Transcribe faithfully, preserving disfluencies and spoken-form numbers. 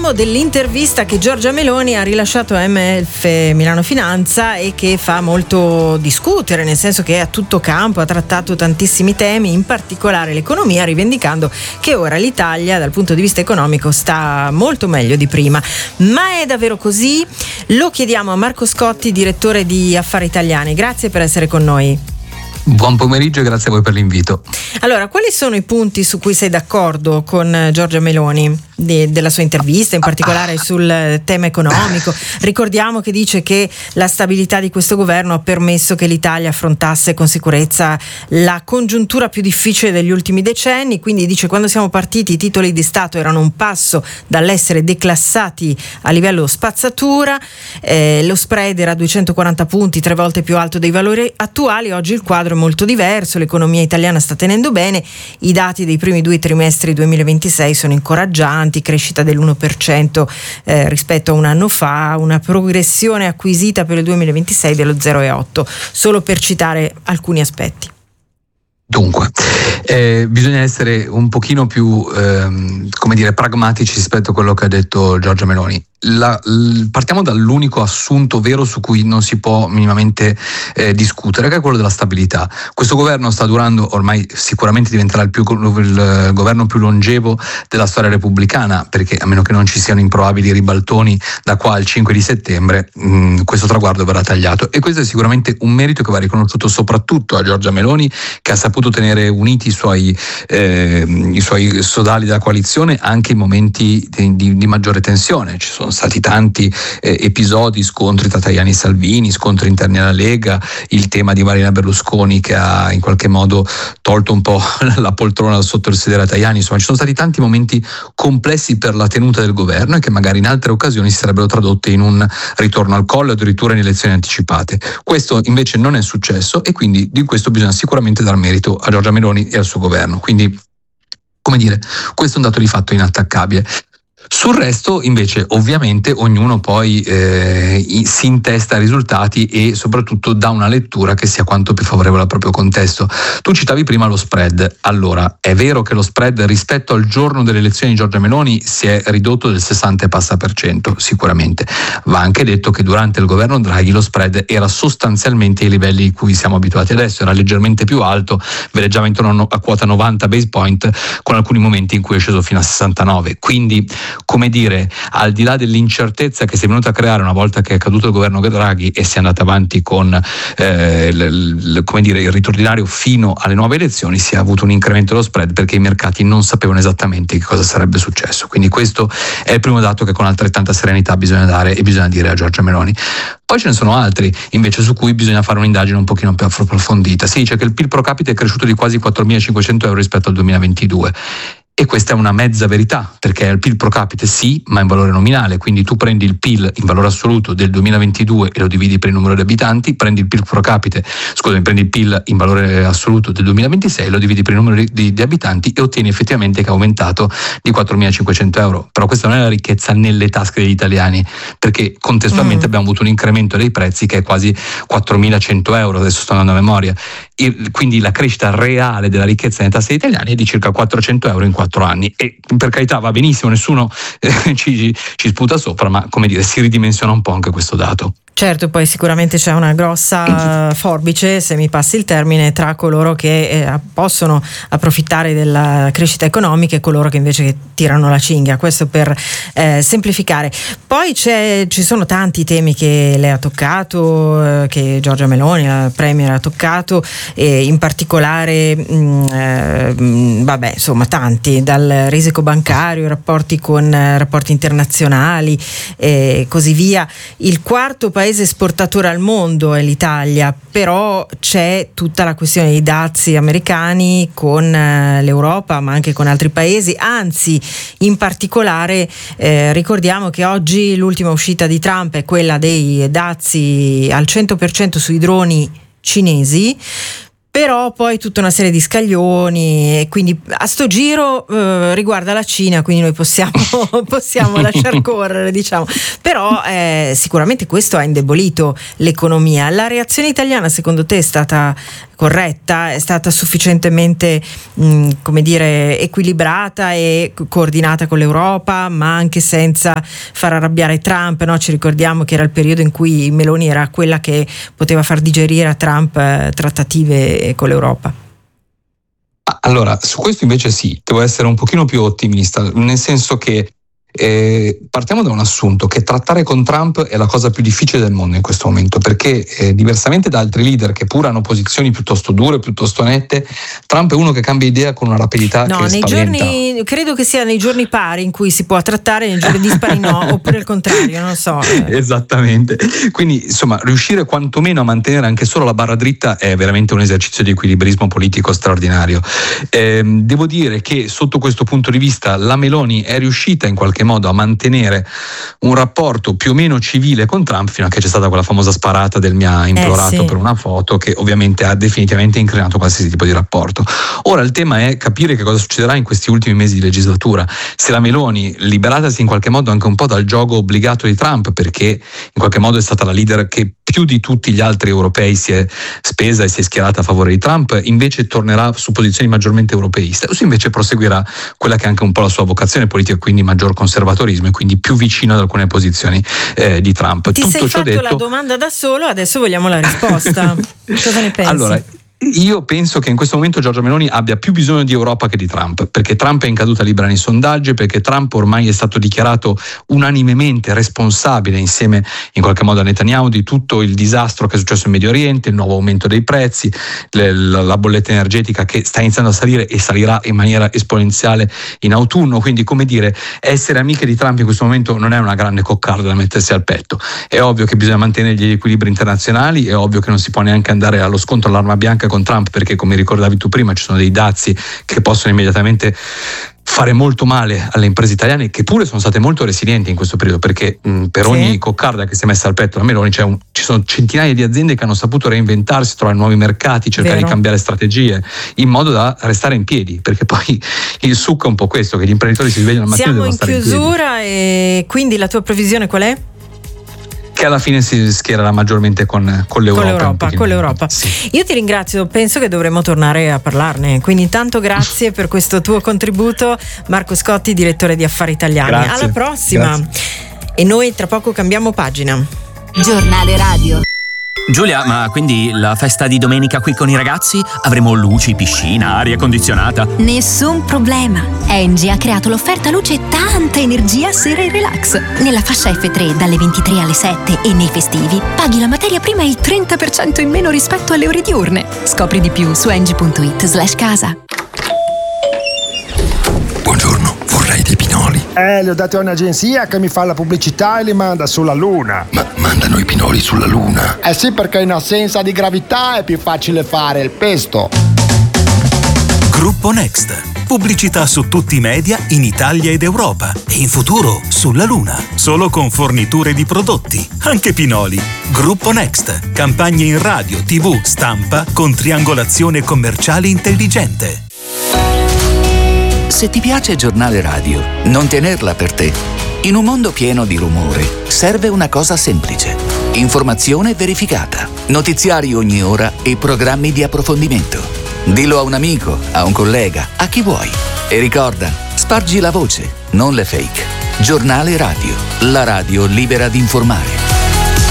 Parliamo dell'intervista che Giorgia Meloni ha rilasciato a M F Milano Finanza e che fa molto discutere, nel senso che a tutto campo ha trattato tantissimi temi, in particolare l'economia, rivendicando che ora l'Italia dal punto di vista economico sta molto meglio di prima. Ma è davvero così? Lo chiediamo a Marco Scotti, direttore di Affari Italiani. Grazie per essere con noi. Buon pomeriggio e grazie a voi per l'invito. Allora, quali sono i punti su cui sei d'accordo con Giorgia Meloni de, della sua intervista, in particolare sul tema economico? Ricordiamo che dice che la stabilità di questo governo ha permesso che l'Italia affrontasse con sicurezza la congiuntura più difficile degli ultimi decenni, quindi dice: quando siamo partiti i titoli di Stato erano un passo dall'essere declassati a livello spazzatura, eh, lo spread era duecentoquaranta punti, tre volte più alto dei valori attuali. Oggi il quadro è molto diverso, l'economia italiana sta tenendo bene, i dati dei primi due trimestri duemilaventisei sono incoraggianti, crescita dell'uno per cento eh, rispetto a un anno fa, una progressione acquisita per il duemilaventisei dello zero virgola otto, solo per citare alcuni aspetti. Dunque, eh, bisogna essere un pochino più, ehm, come dire, pragmatici rispetto a quello che ha detto Giorgia Meloni. La, l, partiamo dall'unico assunto vero su cui non si può minimamente eh, discutere, che è quello della stabilità. Questo governo sta durando, ormai sicuramente diventerà il, più, il governo più longevo della storia repubblicana, perché a meno che non ci siano improbabili ribaltoni da qua al cinque di settembre, mh, questo traguardo verrà tagliato, e questo è sicuramente un merito che va riconosciuto soprattutto a Giorgia Meloni, che ha saputo tenere uniti i suoi, eh, i suoi sodali della coalizione anche in momenti di, di, di maggiore tensione. Ci sono stati tanti eh, episodi, scontri tra Tajani e Salvini, scontri interni alla Lega, il tema di Marina Berlusconi che ha in qualche modo tolto un po' la poltrona sotto il sedere a Tajani. Insomma, ci sono stati tanti momenti complessi per la tenuta del governo e che magari in altre occasioni si sarebbero tradotti in un ritorno al collo, addirittura in elezioni anticipate. Questo invece non è successo, e quindi di questo bisogna sicuramente dar merito a Giorgia Meloni e al suo governo. Quindi, come dire, questo è un dato di fatto inattaccabile. Sul resto invece ovviamente ognuno poi eh, si intesta risultati e soprattutto dà una lettura che sia quanto più favorevole al proprio contesto. Tu citavi prima lo spread. Allora, è vero che lo spread rispetto al giorno delle elezioni di Giorgia Meloni si è ridotto del sessanta e passa per cento, sicuramente. Va anche detto che durante il governo Draghi lo spread era sostanzialmente ai livelli a cui siamo abituati adesso, era leggermente più alto, veleggiava intorno a quota novanta base point, con alcuni momenti in cui è sceso fino a sessantanove. Quindi, come dire, al di là dell'incertezza che si è venuta a creare una volta che è caduto il governo Draghi e si è andata avanti con eh, l, l, come dire, il ritorno ordinario fino alle nuove elezioni, si è avuto un incremento dello spread perché i mercati non sapevano esattamente che cosa sarebbe successo. Quindi questo è il primo dato che con altrettanta serenità bisogna dare e bisogna dire a Giorgia Meloni. Poi ce ne sono altri invece su cui bisogna fare un'indagine un pochino più approfondita. Si dice che il P I L pro capite è cresciuto di quasi quattromilacinquecento euro rispetto al duemilaventidue. E questa è una mezza verità, perché il P I L pro capite sì, ma in valore nominale, quindi tu prendi il P I L in valore assoluto del duemilaventidue e lo dividi per il numero di abitanti, prendi il P I L pro capite, scusami, prendi il P I L in valore assoluto del duemilaventisei e lo dividi per il numero di, di, di abitanti e ottieni effettivamente che è aumentato di quattromilacinquecento euro. Però questa non è la ricchezza nelle tasche degli italiani, perché contestualmente mm. abbiamo avuto un incremento dei prezzi che è quasi quattromilacento euro, adesso sto andando a memoria. E quindi la crescita reale della ricchezza nelle tasche degli italiani è di circa quattrocento euro in quattro anni, e per carità va benissimo, nessuno eh, ci, ci sputa sopra, ma come dire, si ridimensiona un po' anche questo dato. Certo, poi sicuramente c'è una grossa forbice, se mi passi il termine, tra coloro che eh, possono approfittare della crescita economica e coloro che invece che tirano la cinghia, questo per eh, semplificare. Poi c'è, ci sono tanti temi che lei ha toccato, eh, che Giorgia Meloni, la Premier, ha toccato, e in particolare mh, eh, mh, vabbè, insomma tanti, dal risico bancario, rapporti con eh, rapporti internazionali e così via. Il quarto paese paese esportatore al mondo è l'Italia, però c'è tutta la questione dei dazi americani con eh, l'Europa, ma anche con altri paesi. Anzi, in particolare eh, ricordiamo che oggi l'ultima uscita di Trump è quella dei dazi al cento per cento sui droni cinesi. Però poi tutta una serie di scaglioni, e quindi a sto giro eh, riguarda la Cina, quindi noi possiamo, possiamo lasciar correre, diciamo. Però eh, sicuramente questo ha indebolito l'economia. La reazione italiana secondo te è stata corretta, è stata sufficientemente mh, come dire equilibrata e coordinata con l'Europa, ma anche senza far arrabbiare Trump, no? Ci ricordiamo che era il periodo in cui Meloni era quella che poteva far digerire a Trump eh, trattative con l'Europa. Allora, su questo invece sì, devo essere un pochino più ottimista, nel senso che Eh, partiamo da un assunto, che trattare con Trump è la cosa più difficile del mondo in questo momento, perché eh, diversamente da altri leader che pure hanno posizioni piuttosto dure, piuttosto nette, Trump è uno che cambia idea con una rapidità no, che nei spaventa. Giorni, credo che sia nei giorni pari in cui si può trattare, nei giorni dispari no, oppure il contrario, non so. Esattamente, quindi insomma riuscire quantomeno a mantenere anche solo la barra dritta è veramente un esercizio di equilibrismo politico straordinario. Eh, devo dire che sotto questo punto di vista la Meloni è riuscita in qualche modo a mantenere un rapporto più o meno civile con Trump, fino a che c'è stata quella famosa sparata del mi ha implorato eh sì. per una foto, che ovviamente ha definitivamente inclinato qualsiasi tipo di rapporto. Ora il tema è capire che cosa succederà in questi ultimi mesi di legislatura, se la Meloni, liberatasi in qualche modo anche un po' dal gioco obbligato di Trump, perché in qualche modo è stata la leader che più di tutti gli altri europei si è spesa e si è schierata a favore di Trump, invece tornerà su posizioni maggiormente europeiste, o se invece proseguirà quella che è anche un po' la sua vocazione politica, quindi maggior conservatorismo e quindi più vicino ad alcune posizioni eh, di Trump. Ti Tutto sei ciò fatto detto, la domanda da solo, adesso vogliamo la risposta. Cosa ne pensi? Allora, io penso che in questo momento Giorgia Meloni abbia più bisogno di Europa che di Trump, perché Trump è in caduta libera nei sondaggi, perché Trump ormai è stato dichiarato unanimemente responsabile, insieme in qualche modo a Netanyahu, di tutto il disastro che è successo in Medio Oriente, il nuovo aumento dei prezzi, le, la, la bolletta energetica che sta iniziando a salire e salirà in maniera esponenziale in autunno. Quindi, come dire, essere amiche di Trump in questo momento non è una grande coccarda da mettersi al petto. È ovvio che bisogna mantenere gli equilibri internazionali, è ovvio che non si può neanche andare allo scontro all'arma bianca con Trump, perché come ricordavi tu prima ci sono dei dazi che possono immediatamente fare molto male alle imprese italiane, che pure sono state molto resilienti in questo periodo, perché mh, per sì. ogni coccarda che si è messa al petto la Meloni c'è un, ci sono centinaia di aziende che hanno saputo reinventarsi, trovare nuovi mercati, cercare Vero. di cambiare strategie in modo da restare in piedi, perché poi il succo è un po' questo, che gli imprenditori si svegliano al mattino e devono stare in piedi. Siamo in chiusura e quindi la tua previsione qual è? Che alla fine si schiererà maggiormente con, con l'Europa. Con l'Europa, con l'Europa. Sì. Io ti ringrazio, penso che dovremmo tornare a parlarne. Quindi intanto grazie per questo tuo contributo, Marco Scotti, direttore di Affari Italiani. Grazie. Alla prossima. Grazie. E noi tra poco cambiamo pagina. Giornale Radio. Giulia, ma quindi la festa di domenica qui con i ragazzi? Avremo luci, piscina, aria condizionata? Nessun problema. Engie ha creato l'offerta luce e tanta energia sera e relax. Nella fascia effe tre dalle ventitré alle sette e nei festivi paghi la materia prima il trenta per cento in meno rispetto alle ore diurne. Scopri di più su engie punto it slash casa. Buongiorno, vorrei dei pinoli. Eh, li ho dati a un'agenzia che mi fa la pubblicità e li manda sulla Luna. Ma mandano i pinoli sulla Luna? Eh sì, perché in assenza di gravità è più facile fare il pesto. Gruppo Next. Pubblicità su tutti i media in Italia ed Europa e in futuro sulla Luna. Solo con forniture di prodotti, anche pinoli. Gruppo Next. Campagne in radio, tivù, stampa con triangolazione commerciale intelligente. Se ti piace Giornale Radio, non tenerla per te. In un mondo pieno di rumore, serve una cosa semplice. Informazione verificata, notiziari ogni ora e programmi di approfondimento. Dillo a un amico, a un collega, a chi vuoi. E ricorda, spargi la voce, non le fake. Giornale Radio, la radio libera di informare.